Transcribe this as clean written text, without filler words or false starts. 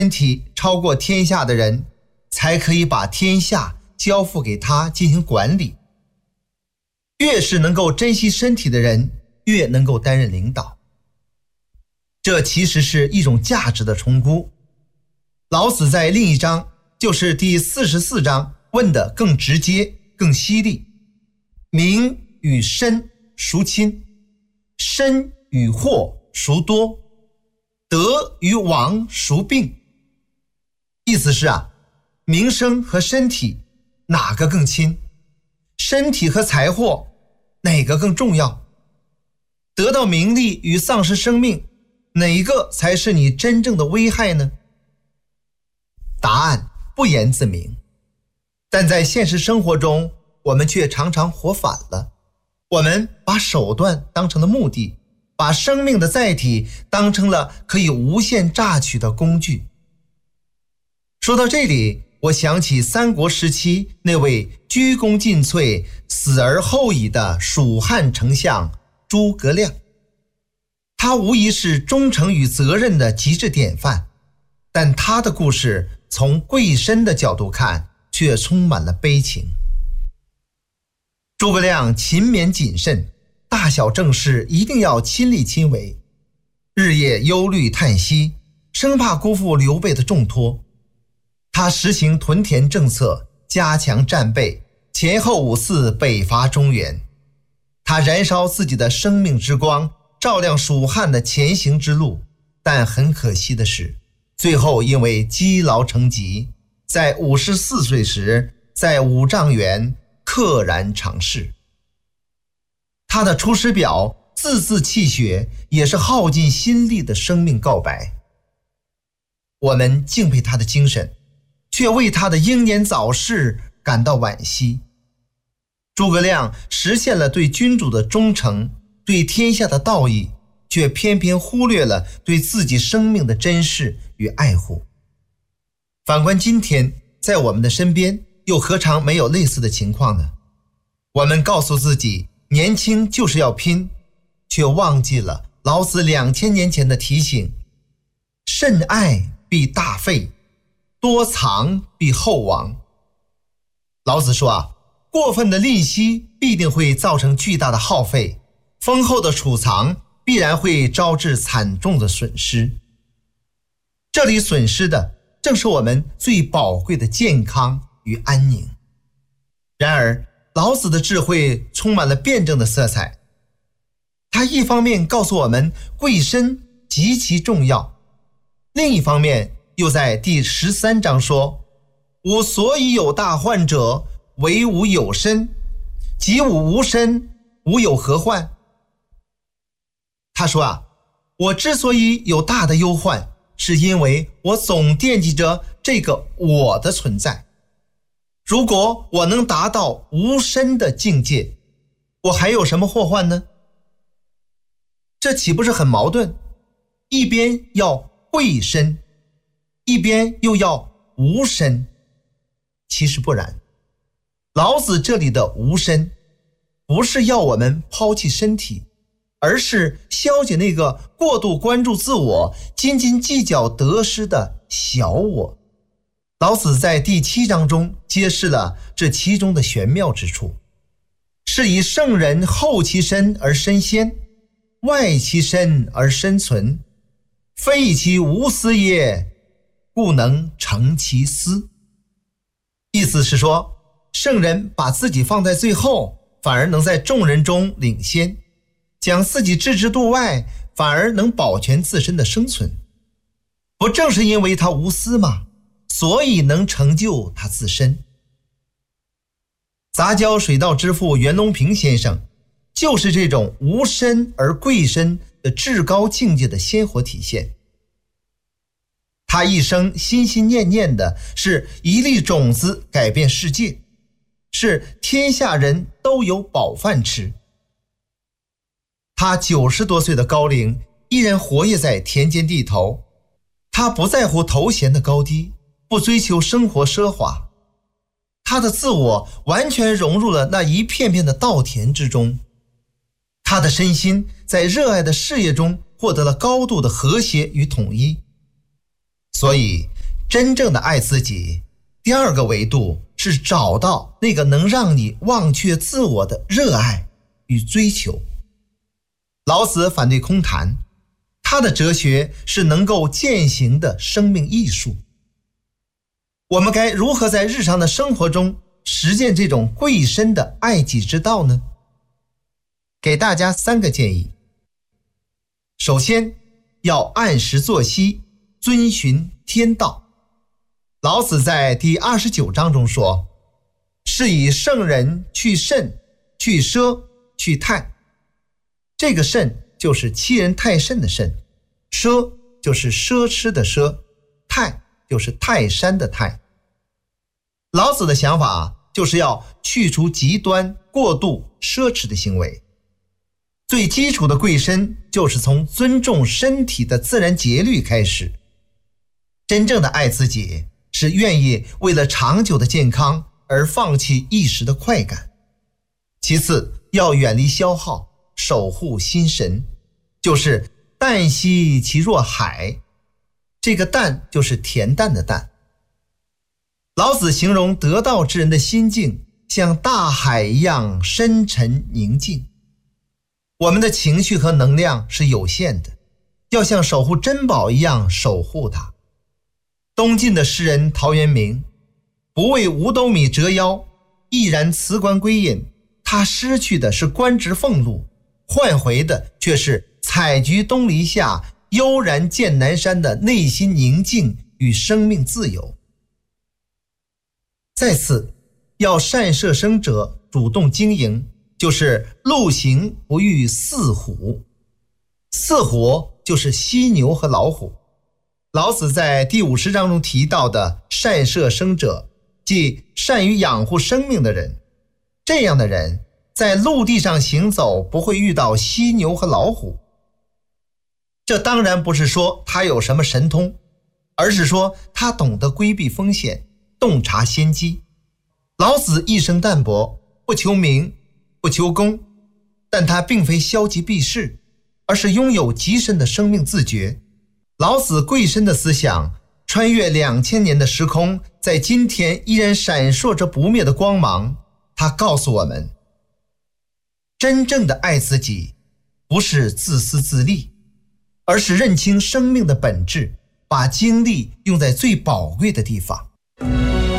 身体超过天下的人，才可以把天下交付给他进行管理。越是能够珍惜身体的人，越能够担任领导。这其实是一种价值的重估。老子在另一章，就是第44章，问得更直接更犀利。名与身孰亲？身与祸孰多？德与亡孰病？意思是名声和身体哪个更亲？身体和财货哪个更重要？得到名利与丧失生命，哪一个才是你真正的危害呢？答案不言自明。但在现实生活中，我们却常常活反了。我们把手段当成了目的，把生命的载体当成了可以无限榨取的工具。说到这里，我想起三国时期那位鞠躬尽瘁、死而后已的蜀汉丞相诸葛亮。他无疑是忠诚与责任的极致典范，但他的故事从贵身的角度看，却充满了悲情。诸葛亮勤勉谨慎，大小政事一定要亲力亲为，日夜忧虑叹息，生怕辜负刘备的重托。他实行屯田政策，加强战备，前后5次北伐中原。他燃烧自己的生命之光，照亮蜀汉的前行之路，但很可惜的是，最后因为积劳成疾，在54岁时在五丈原溘然长逝。他的出师表字字泣血，也是耗尽心力的生命告白。我们敬佩他的精神，却为他的英年早逝感到惋惜。诸葛亮实现了对君主的忠诚，对天下的道义，却偏偏忽略了对自己生命的珍视与爱护。反观今天，在我们的身边又何尝没有类似的情况呢？我们告诉自己年轻就是要拼，却忘记了老子2000年前的提醒：慎爱必大费，多藏必厚亡。老子说过分的吝惜必定会造成巨大的耗费，丰厚的储藏必然会招致惨重的损失。这里损失的正是我们最宝贵的健康与安宁。然而老子的智慧充满了辩证的色彩，他一方面告诉我们贵身极其重要，另一方面又在第13章说：吾所以有大患者，惟吾有身，及吾无身，吾有何患？他说我之所以有大的忧患，是因为我总惦记着这个我的存在。如果我能达到无身的境界，我还有什么祸患呢？这岂不是很矛盾？一边要贵身，一边又要无身。其实不然，老子这里的无身，不是要我们抛弃身体，而是消解那个过度关注自我、斤斤计较得失的小我。老子在第7章中揭示了这其中的玄妙之处，是以圣人后其身而身先，外其身而身存，非以其无私也，故能成其私。意思是说，圣人把自己放在最后，反而能在众人中领先，将自己置之度外，反而能保全自身的生存。不正是因为他无私吗？所以能成就他自身。杂交水稻之父袁隆平先生就是这种无身而贵身的至高境界的鲜活体现。他一生心心念念的是一粒种子改变世界，是天下人都有饱饭吃。他90多岁的高龄依然活跃在田间地头，他不在乎头衔的高低，不追求生活奢华，他的自我完全融入了那一片片的稻田之中。他的身心在热爱的事业中获得了高度的和谐与统一。所以真正的爱自己，第二个维度是找到那个能让你忘却自我的热爱与追求。老子反对空谈，他的哲学是能够践行的生命艺术。我们该如何在日常的生活中实践这种贵身的爱己之道呢？给大家3个建议。首先，要按时作息，遵循天道。老子在第29章中说，是以圣人去慎，去奢，去泰。这个慎就是欺人太甚的慎，奢就是奢侈的奢，泰就是泰山的泰。老子的想法就是要去除极端过度奢侈的行为。最基础的贵身就是从尊重身体的自然节律开始。真正的爱自己是愿意为了长久的健康而放弃一时的快感。其次，要远离消耗，守护心神，就是淡兮其若海。这个淡就是恬淡的淡。老子形容得道之人的心境像大海一样深沉宁静。我们的情绪和能量是有限的，要像守护珍宝一样守护它。东晋的诗人陶渊明，不为五斗米折腰，毅然辞官归隐。他失去的是官职俸禄，换回的却是采菊东篱下，悠然见南山的内心宁静与生命自由。再次，要善摄生者，主动经营，就是路行不遇四虎。四虎就是犀牛和老虎。老子在第50章中提到的善摄生者，即善于养护生命的人。这样的人在陆地上行走不会遇到犀牛和老虎。这当然不是说他有什么神通，而是说他懂得规避风险，洞察先机。老子一生淡泊，不求名，不求功，但他并非消极避世，而是拥有极深的生命自觉。老子贵身的思想穿越2000年的时空，在今天依然闪烁着不灭的光芒。他告诉我们，真正的爱自己不是自私自利，而是认清生命的本质，把精力用在最宝贵的地方。